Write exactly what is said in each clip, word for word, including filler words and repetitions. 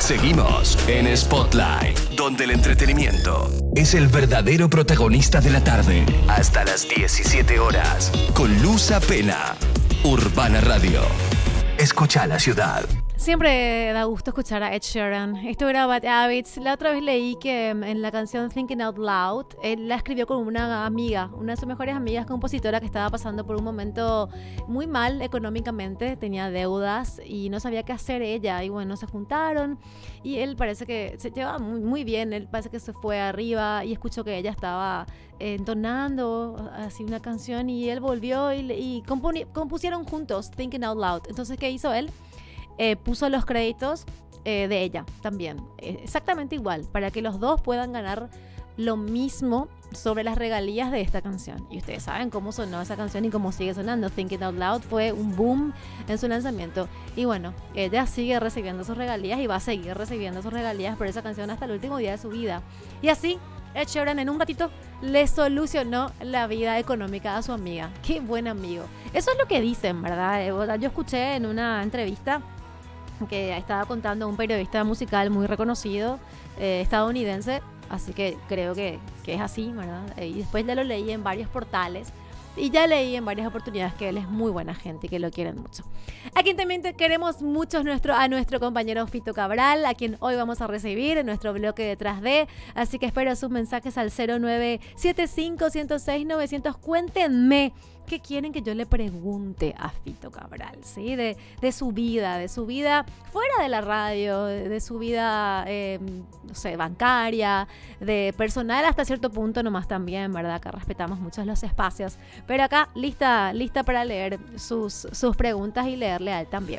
Seguimos en Spotlight, donde el entretenimiento es el verdadero protagonista de la tarde. Hasta las diecisiete horas, con Luz Apena, Urbana Radio. Escucha la ciudad. Siempre da gusto escuchar a Ed Sheeran. Esto era Bad Habits. La otra vez leí que en la canción Thinking Out Loud, él la escribió con una amiga, una de sus mejores amigas, compositora, que estaba pasando por un momento muy mal económicamente, tenía deudas y no sabía qué hacer ella. Y bueno, se juntaron y él parece que se llevaba muy, muy bien. Él parece que se fue arriba y escuchó que ella estaba eh, entonando así una canción y él volvió y, y componi- compusieron juntos Thinking Out Loud. Entonces, ¿qué hizo él? Eh, puso los créditos eh, de ella también, eh, exactamente igual, para que los dos puedan ganar lo mismo sobre las regalías de esta canción. Y ustedes saben cómo sonó esa canción y cómo sigue sonando. Thinking Out Loud fue un boom en su lanzamiento. Y bueno, ella sigue recibiendo sus regalías y va a seguir recibiendo sus regalías por esa canción hasta el último día de su vida. Y así, Ed Sheeran en un ratito le solucionó la vida económica a su amiga. Qué buen amigo. Eso es lo que dicen, ¿verdad? Yo escuché en una entrevista que estaba contando un periodista musical muy reconocido, eh, estadounidense, así que creo que, que es así, ¿verdad? Eh, y después ya lo leí en varios portales y ya leí en varias oportunidades que él es muy buena gente y que lo quieren mucho. A quien también te queremos mucho nuestro, a nuestro compañero Fito Cabral, a quien hoy vamos a recibir en nuestro bloque Detrás de, así que espero sus mensajes al cero nueve siete cinco, uno cero seis, nueve cero cero. Cuéntenme qué quieren que yo le pregunte a Fito Cabral, ¿sí? De, de su vida, de su vida fuera de la radio, de, de su vida, eh, no sé, bancaria, de personal hasta cierto punto nomás también, ¿verdad? Acá respetamos muchos los espacios, pero acá lista, lista para leer sus, sus preguntas y leerle a él también.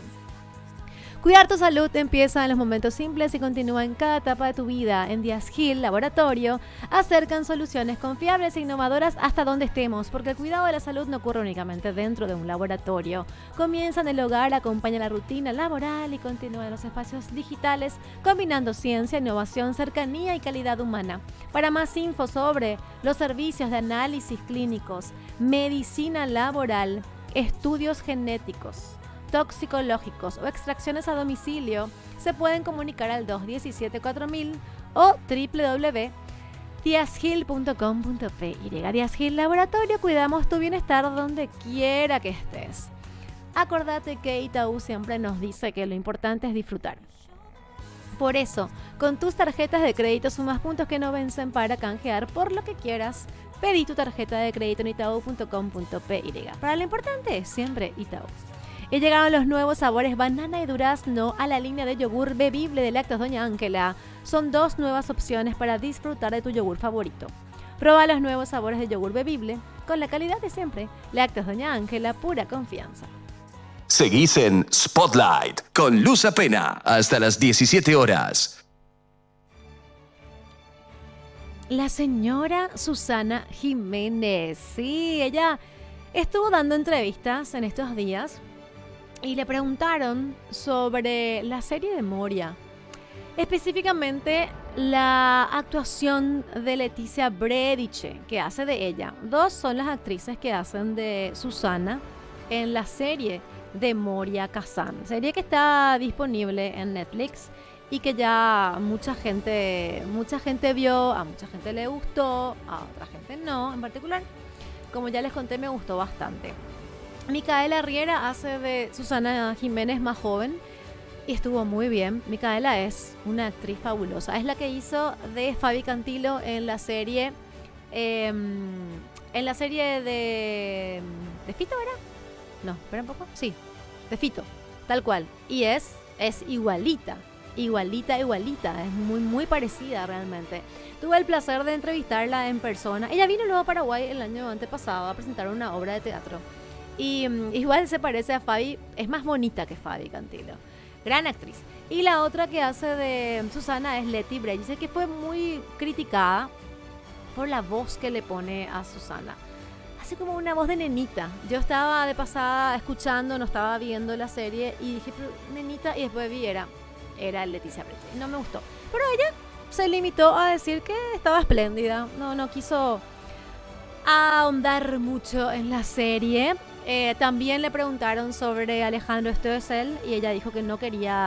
Cuidar tu salud empieza en los momentos simples y continúa en cada etapa de tu vida. En Díaz Gil Laboratorio acercan soluciones confiables e innovadoras hasta donde estemos, porque el cuidado de la salud no ocurre únicamente dentro de un laboratorio. Comienza en el hogar, acompaña la rutina laboral y continúa en los espacios digitales, combinando ciencia, innovación, cercanía y calidad humana. Para más info sobre los servicios de análisis clínicos, medicina laboral, estudios genéticos, toxicológicos o extracciones a domicilio, se pueden comunicar al dos uno siete cuatro mil o doble u doble u doble u punto diazgil punto com punto pe. Y Díaz Gil Laboratorio, cuidamos tu bienestar donde quiera que estés. Acordate que Itaú siempre nos dice que lo importante es disfrutar. Por eso, con tus tarjetas de crédito sumas puntos que no vencen para canjear por lo que quieras. Pedí tu tarjeta de crédito en itaú punto com punto pe. Para lo importante es siempre Itaú. Y llegaron los nuevos sabores banana y durazno a la línea de yogur bebible de Lácteos Doña Ángela. Son dos nuevas opciones para disfrutar de tu yogur favorito. Prueba los nuevos sabores de yogur bebible con la calidad de siempre. Lácteos Doña Ángela, pura confianza. Seguís en Spotlight con Luz Apena hasta las diecisiete horas. La señora Susana Jiménez. Sí, ella estuvo dando entrevistas en estos días y le preguntaron sobre la serie de Moria, específicamente la actuación de Leticia Brediche, que hace de ella. Dos son las actrices que hacen de Susana en la serie de Moria Kazan, serie que está disponible en Netflix y que ya mucha gente, mucha gente vio, a mucha gente le gustó, a otra gente no. En particular, como ya les conté, me gustó bastante. Micaela Riera hace de Susana Jiménez más joven y estuvo muy bien. Micaela es una actriz fabulosa. Es la que hizo de Fabi Cantilo en la serie, eh, en la serie de, ¿de Fito era? No, espera un poco. Sí, de Fito, tal cual. Y es, es igualita, igualita, igualita. Es muy, muy parecida realmente. Tuve el placer de entrevistarla en persona. Ella vino luego a Paraguay el año antepasado a presentar una obra de teatro. Y um, igual se parece a Fabi, es más bonita que Fabi Cantilo. Gran actriz. Y la otra que hace de Susana es Leti Brediche, que fue muy criticada por la voz que le pone a Susana. Hace como una voz de nenita. Yo estaba de pasada escuchando, no estaba viendo la serie y dije, pero nenita, y después vi, era, era Leticia Brediche. No me gustó. Pero ella se limitó a decir que estaba espléndida. No, no quiso ahondar mucho en la serie. Eh, también le preguntaron sobre Alejandro Stoessel y ella dijo que no quería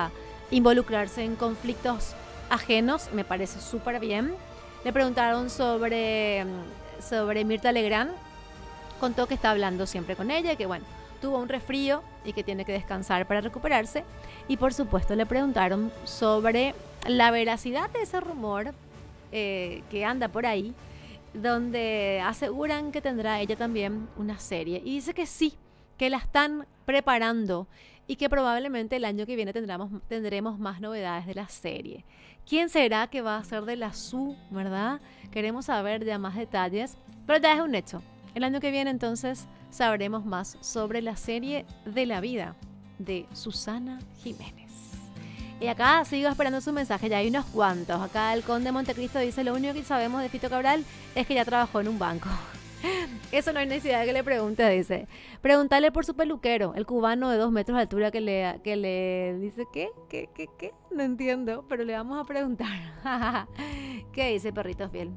involucrarse en conflictos ajenos, me parece súper bien. Le preguntaron sobre, sobre Mirta Legrand, contó que está hablando siempre con ella, que bueno, tuvo un resfrío y que tiene que descansar para recuperarse. Y por supuesto le preguntaron sobre la veracidad de ese rumor eh, que anda por ahí, donde aseguran que tendrá ella también una serie. Y dice que sí, que la están preparando y que probablemente el año que viene tendremos, tendremos más novedades de la serie. ¿Quién será que va a ser de la Su, verdad? Queremos saber ya más detalles, pero ya es un hecho. El año que viene entonces sabremos más sobre la serie de la vida de Susana Jiménez. Y acá sigo esperando su mensaje, ya hay unos cuantos. Acá el Conde Montecristo dice: lo único que sabemos de Fito Cabral es que ya trabajó en un banco. Eso no hay necesidad de que le pregunte, dice. Pregúntale por su peluquero, el cubano de dos metros de altura que le, que le dice, ¿qué? ¿Qué? ¿Qué? ¿Qué? No entiendo, pero le vamos a preguntar. ¿Qué dice Perrito Fiel?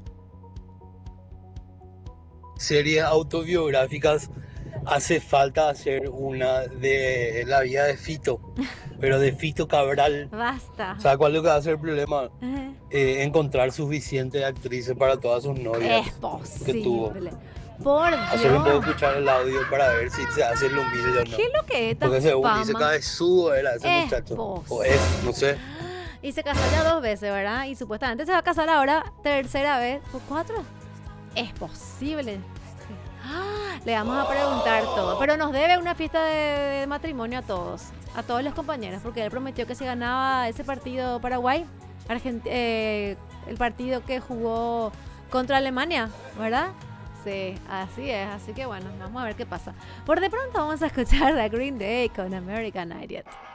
Series autobiográficas, hace falta hacer una de la vida de Fito, pero de Fito Cabral. Basta. O sea, ¿cuál es lo que va a ser el problema? Uh-huh. Eh, encontrar suficientes actrices para todas sus novias. Es posible. Que tuvo. Por Hacer un poco escuchar el audio para ver si se hace lo humilde o no. ¿Qué es lo que es? Porque según dice que su era ese es muchacho. Posible. O es, no sé. Y se casó ya dos veces, ¿verdad? Y supuestamente se va a casar ahora tercera vez. ¿Por cuatro? Es posible. ¡Ah! Le vamos a preguntar todo. Pero nos debe una fiesta de, de matrimonio a todos. A todos los compañeros. Porque él prometió que si ganaba ese partido Paraguay, Argent- eh, el partido que jugó contra Alemania, ¿verdad? Sí, así es. Así que bueno, vamos a ver qué pasa. Por de pronto vamos a escuchar a Green Day con American Idiot.